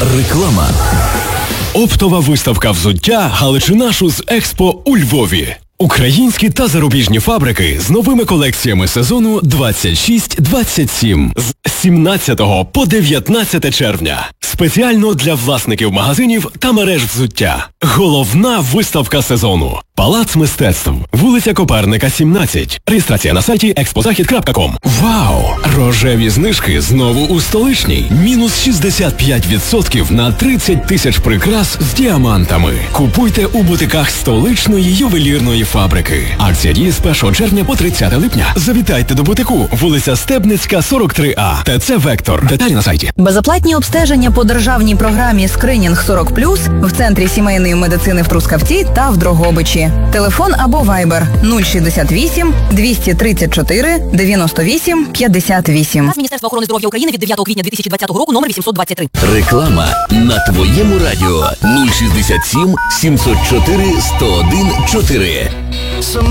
Реклама. Оптова виставка взуття «Галичина Шуз Експо» у Львові. Українські та зарубіжні фабрики з новими колекціями сезону 26-27 з 17 по 19 червня. Спеціально для власників магазинів та мереж взуття. Головна виставка сезону. Палац мистецтв. Вулиця Коперника, 17. Реєстрація на сайті expozahid.com. Вау! Рожеві знижки знову у столичній. Мінус 65% на 30 тисяч прикрас з діамантами. Купуйте у бутиках столичної ювелірної фабрики. Акція діє з 1 червня по 30 липня. Завітайте до бутику. Вулиця Стебницька, 43А. ТЦ «Вектор». Деталі на сайті. Безоплатні обстеження по державній програмі «Скринінг 40+» в Центрі сімейної медицини в Трускавці та в Дрогобичі. Телефон або вайбер 068 234 98 58. Міністерство охорони здоров'я України від 9 квітня 2020 року, номер 823. Реклама на твоєму радіо 067 704 101 4.